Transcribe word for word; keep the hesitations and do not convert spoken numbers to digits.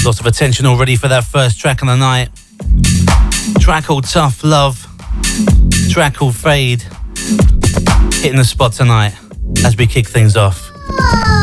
Lots of attention already for that first track of the night. Track called Tough Love. Track called Fade. Hitting the spot tonight as we kick things off.